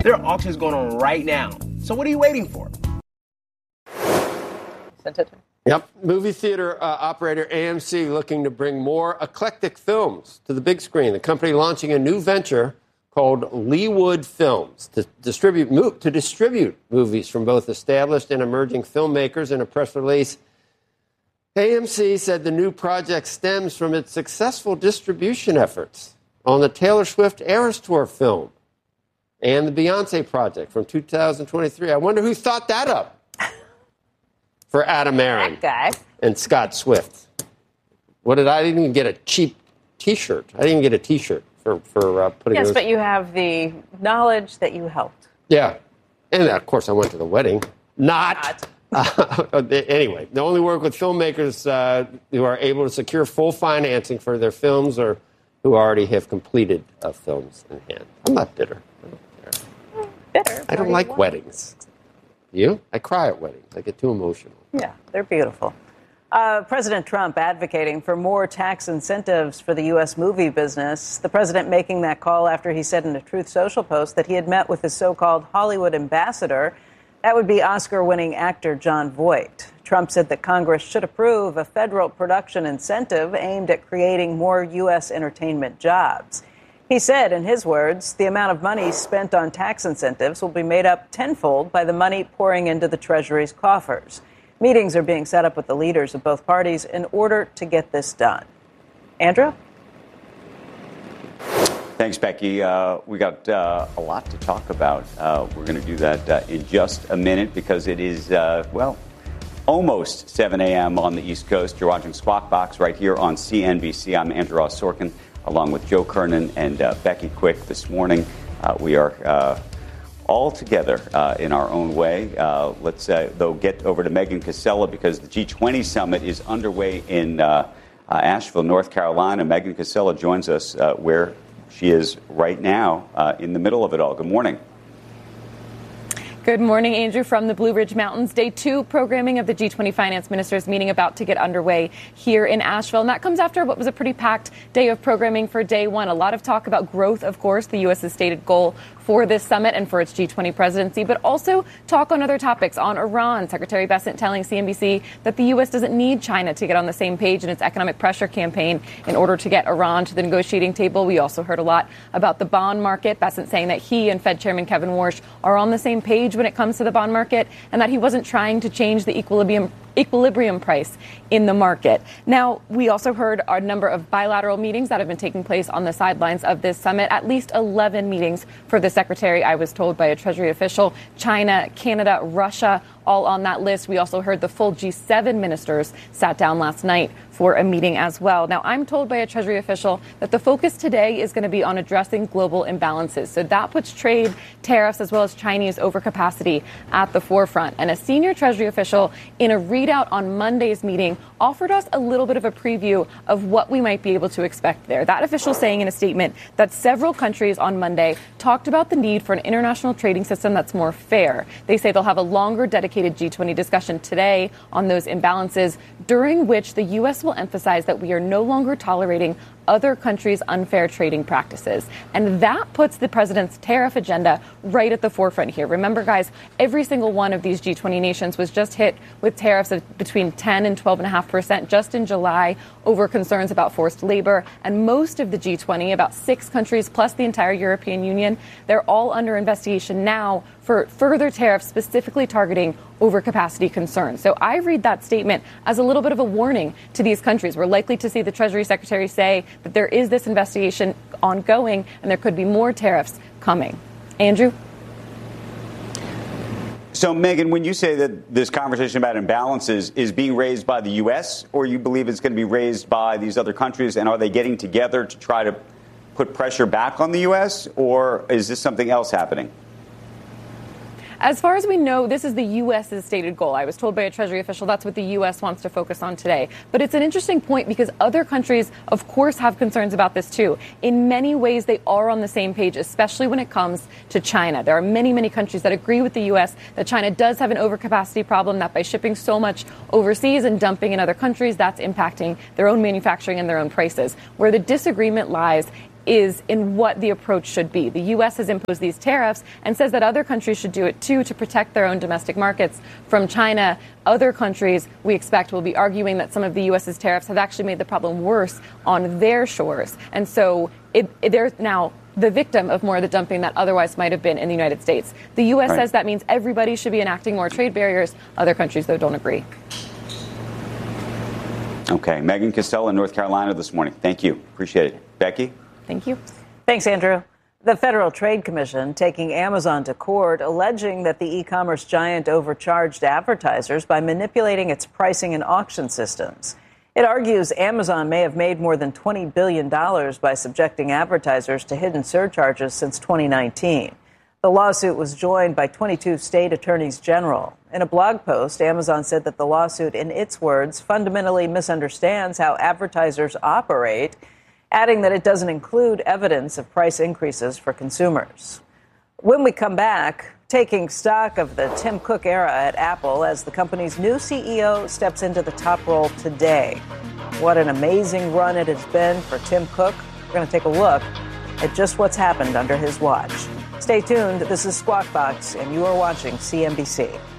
There are auctions going on right now. So what are you waiting for? Yep. Movie theater operator AMC looking to bring more eclectic films to the big screen. The company launching a new venture called Leewood Films to distribute movies from both established and emerging filmmakers. In a press release, AMC said the new project stems from its successful distribution efforts on the Taylor Swift Eras Tour film and the Beyonce project from 2023. I wonder who thought that up for Adam Aaron and Scott Swift. I didn't even get a cheap T-shirt. I didn't even get a T-shirt for putting Yes, those. but you have the knowledge that you helped. Yeah. And, of course, I went to the wedding. Anyway, they only work with filmmakers who are able to secure full financing for their films or who already have completed films in hand. I'm not bitter. I don't care. Bitter? I don't like weddings. You? I cry at weddings. I get too emotional. Yeah, they're beautiful. President Trump advocating for more tax incentives for the U.S. movie business. The president making that call after he said in a Truth Social post that he had met with his so-called Hollywood ambassador. That would be Oscar-winning actor Jon Voight. Trump said that Congress should approve a federal production incentive aimed at creating more U.S. entertainment jobs. He said, in his words, the amount of money spent on tax incentives will be made up tenfold by the money pouring into the Treasury's coffers. Meetings are being set up with the leaders of both parties in order to get this done. Andrew? Thanks, Becky. We got a lot to talk about. We're going to do that in just a minute because it is, almost 7 a.m. on the East Coast. You're watching Squawk Box right here on CNBC. I'm Andrew Ross Sorkin, along with Joe Kernan and Becky Quick this morning. We are all together in our own way. Let's, though, get over to Megan Cassella because the G20 summit is underway in Asheville, North Carolina. Megan Cassella joins us where she is right now in the middle of it all. Good morning. Good morning, Andrew, from the Blue Ridge Mountains. Day 2 programming of the G20 finance ministers meeting about to get underway here in Asheville. And that comes after what was a pretty packed day of programming for day 1. A lot of talk about growth, of course, the U.S.'s stated goal for this summit and for its G20 presidency, but also talk on other topics. On Iran, Secretary Bessent telling CNBC that the U.S. doesn't need China to get on the same page in its economic pressure campaign in order to get Iran to the negotiating table. We also heard a lot about the bond market. Bessent saying that he and Fed Chairman Kevin Warsh are on the same page when it comes to the bond market and that he wasn't trying to change the equilibrium price in the market. Now, we also heard a number of bilateral meetings that have been taking place on the sidelines of this summit, at least 11 meetings for the secretary, I was told by a Treasury official. China, Canada, Russia, all on that list. We also heard the full G7 ministers sat down last night for a meeting as well. Now, I'm told by a Treasury official that the focus today is going to be on addressing global imbalances. So that puts trade, tariffs, as well as Chinese overcapacity at the forefront. And a senior Treasury official in a readout on Monday's meeting offered us a little bit of a preview of what we might be able to expect there. That official saying in a statement that several countries on Monday talked about the need for an international trading system that's more fair. They say they'll have a longer dedicated G20 discussion today on those imbalances, during which the U.S. will emphasize that we are no longer tolerating other countries' unfair trading practices. And that puts the president's tariff agenda right at the forefront here. Remember, guys, every single one of these G20 nations was just hit with tariffs of between 10 and 12.5% just in July over concerns about forced labor. And most of the G20, about 6 countries plus the entire European Union, they're all under investigation now for further tariffs specifically targeting overcapacity concerns. So I read that statement as a little bit of a warning to these countries. We're likely to see the Treasury Secretary say that there is this investigation ongoing and there could be more tariffs coming. Andrew? So, Megan, when you say that this conversation about imbalances is being raised by the U.S., or you believe it's going to be raised by these other countries, and are they getting together to try to put pressure back on the U.S., or is this something else happening? As far as we know, this is the U.S.'s stated goal. I was told by a Treasury official that's what the U.S. wants to focus on today. But it's an interesting point because other countries, of course, have concerns about this, too. In many ways, they are on the same page, especially when it comes to China. There are many, many countries that agree with the U.S. that China does have an overcapacity problem, that by shipping so much overseas and dumping in other countries, that's impacting their own manufacturing and their own prices. Where the disagreement lies is in what the approach should be. The U.S. has imposed these tariffs and says that other countries should do it too to protect their own domestic markets from China. Other countries, we expect, will be arguing that some of the U.S.'s tariffs have actually made the problem worse on their shores. And so they're now the victim of more of the dumping that otherwise might have been in the United States. The U.S. says that means everybody should be enacting more trade barriers. Other countries, though, don't agree. Okay. Megan Costello in North Carolina this morning. Thank you. Appreciate it. Becky? Thank you. Thanks, Andrew. The Federal Trade Commission taking Amazon to court, alleging that the e-commerce giant overcharged advertisers by manipulating its pricing and auction systems. It argues Amazon may have made more than $20 billion by subjecting advertisers to hidden surcharges since 2019. The lawsuit was joined by 22 state attorneys general. In a blog post, Amazon said that the lawsuit, in its words, fundamentally misunderstands how advertisers operate, adding that it doesn't include evidence of price increases for consumers. When we come back, taking stock of the Tim Cook era at Apple as the company's new CEO steps into the top role today. What an amazing run it has been for Tim Cook. We're going to take a look at just what's happened under his watch. Stay tuned. This is Squawk Box, and you are watching CNBC.